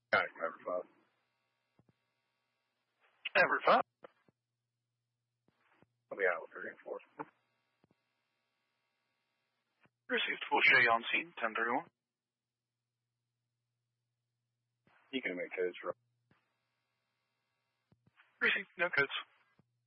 Ever 5. Ever 5. I'll be out with 3 and 4. Received full Shay on scene, 1031. You can make codes, right? Received, no codes.